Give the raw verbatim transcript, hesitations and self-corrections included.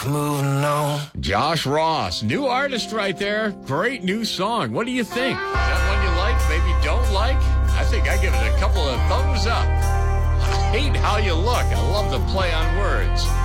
Moving on. Josh Ross, new artist right there. Great new song. What do you think? Is that one you like, maybe don't like? I think I give it a couple of thumbs up. I hate how you look. I love the play on words.